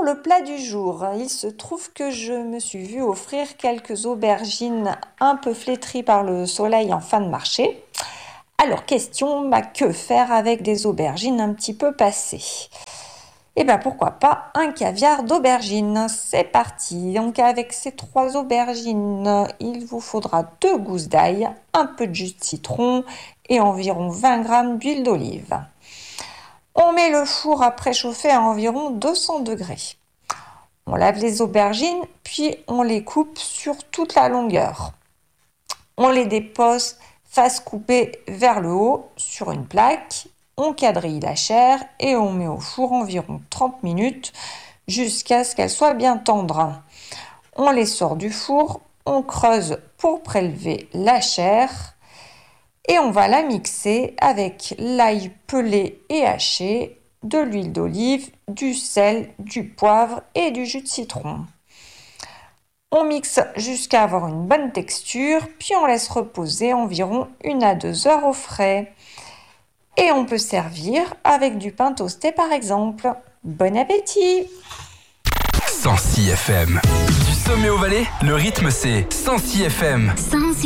le plat du jour, il se trouve que je me suis vue offrir quelques aubergines un peu flétries par le soleil en fin de marché. Alors, question, que faire avec des aubergines un petit peu passées? Eh bien, pourquoi pas un caviar d'aubergine? C'est parti. Donc, avec ces 3 aubergines, il vous faudra 2 gousses d'ail, un peu de jus de citron et environ 20 g d'huile d'olive. On met le four à préchauffer à environ 200 degrés. On lave les aubergines, puis on les coupe sur toute la longueur. On les dépose face coupée vers le haut sur une plaque. On quadrille la chair et on met au four environ 30 minutes jusqu'à ce qu'elle soit bien tendre. On les sort du four, on creuse pour prélever la chair et on va la mixer avec l'ail pelé et haché, de l'huile d'olive, du sel, du poivre et du jus de citron. On mixe jusqu'à avoir une bonne texture, puis on laisse reposer environ 1 à 2 heures au frais. Et on peut servir avec du pain toasté par exemple. Bon appétit! 106 FM. Du sommet au Valais, le rythme c'est 106 FM. 106